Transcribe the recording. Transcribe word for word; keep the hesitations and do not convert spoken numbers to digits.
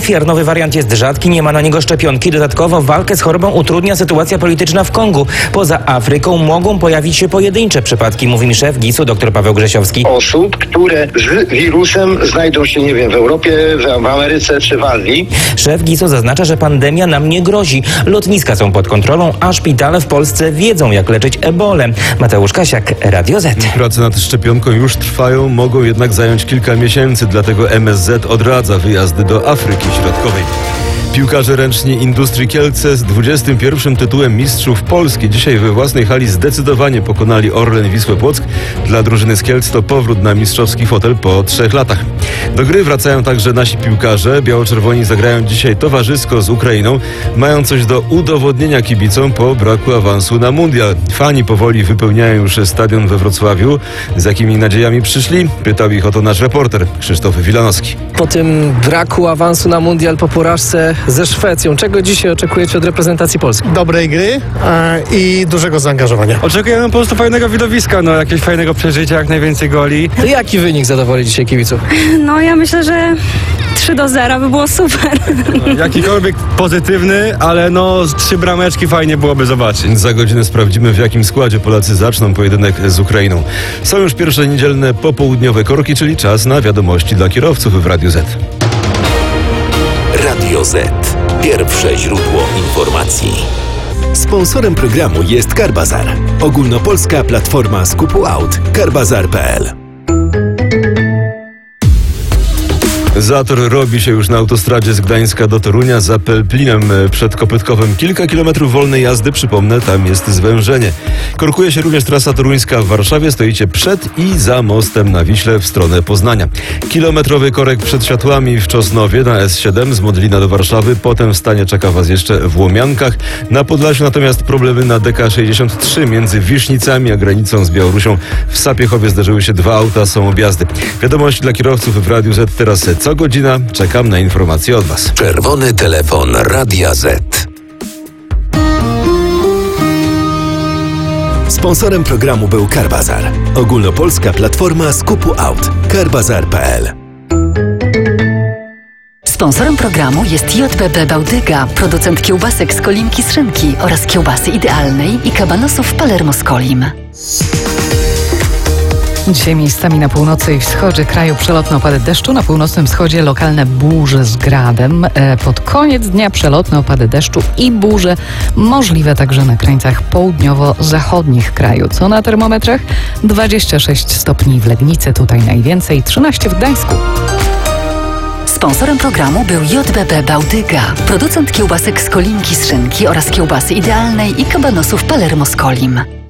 ofiar. Nowy wariant jest rzadki, nie ma na niego szczepionki. Dodatkowo walkę z chorobą utrudnia sytuacja polityczna w Kongu. Poza Afryką mogą pojawić się pojedyncze przypadki, mówi mi szef gisu dr Paweł Grzesiowski. Osób, które z wirusem znajdą się, nie wiem, w Europie, w Ameryce czy w Azji. Szef gisu zaznacza, że pandemia nam nie grozi. Lotniska są pod kontrolą, a szpitale w Polsce wiedzą, jak leczyć ebolę. Mateusz Kasiak, Radio Z. Prace nad szczepionką już trwają, mogą jednak zająć kilka miesięcy, dlatego M S Z odradza wyjazdy do Afryki Środkowej. Piłkarze ręczni Industrii Kielce z dwudziestym pierwszym tytułem mistrzów Polski dzisiaj we własnej hali zdecydowanie pokonali Orlen Wisłę Płock. Dla drużyny z Kielc to powrót na mistrzowski fotel po trzech latach. Do gry wracają także nasi piłkarze. Biało-czerwoni zagrają dzisiaj towarzysko z Ukrainą. Mają coś do udowodnienia kibicom po braku awansu na mundial. Fani powoli wypełniają już stadion we Wrocławiu. Z jakimi nadziejami przyszli? Pytał ich o to nasz reporter Krzysztof Wilanowski. Po tym braku awansu na mundial, po porażce ze Szwecją, czego dzisiaj oczekujecie od reprezentacji Polski? Dobrej gry e, i dużego zaangażowania. Oczekujemy po prostu fajnego widowiska, no jakiegoś fajnego przeżycia, jak najwięcej goli. To jaki wynik zadowoli dzisiaj kibiców? No ja myślę, że trzy do zera by było super. No, jakikolwiek pozytywny, ale no z trzy brameczki fajnie byłoby zobaczyć. Za godzinę sprawdzimy, w jakim składzie Polacy zaczną pojedynek z Ukrainą. Są już pierwsze niedzielne popołudniowe korki, czyli czas na wiadomości dla kierowców w Radiu Z. Radio Z. Pierwsze źródło informacji. Sponsorem programu jest Carbazar. Ogólnopolska platforma skupu aut. carbazar kropka p l. Zator robi się już na autostradzie z Gdańska do Torunia za Pelplinem przed Kopytkowem. Kilka kilometrów wolnej jazdy, przypomnę, tam jest zwężenie. Korkuje się również trasa toruńska w Warszawie. Stoicie przed i za mostem na Wiśle w stronę Poznania. Kilometrowy korek przed światłami w Czosnowie na S siedem z Modlina do Warszawy. Potem w stanie czeka Was jeszcze w Łomiankach. Na Podlasiu natomiast problemy na D K sześćdziesiąt trzy między Wisznicami a granicą z Białorusią. W Sapiechowie zdarzyły się dwa auta, są objazdy. Wiadomości dla kierowców w Radiu Z teraz co godzina. Czekam na informacje od Was. Czerwony telefon Radia Z. Sponsorem programu był Carbazar. Ogólnopolska platforma skupu aut. carbazar kropka p l. Sponsorem programu jest J B B Bałtyga, producent kiełbasek z kolinki z szynki oraz kiełbasy idealnej i kabanosów Palermo z kolim. Dzisiaj miejscami na północy i wschodzie kraju przelotne opady deszczu, na północnym wschodzie lokalne burze z gradem. Pod koniec dnia przelotne opady deszczu i burze możliwe także na krańcach południowo-zachodnich kraju. Co na termometrach? dwadzieścia sześć stopni w Legnicy, tutaj najwięcej, trzynaście w Gdańsku. Sponsorem programu był J B B Bałtyga, producent kiełbasek z kolinki z szynki oraz kiełbasy idealnej i kabanosów Palermo z kolim.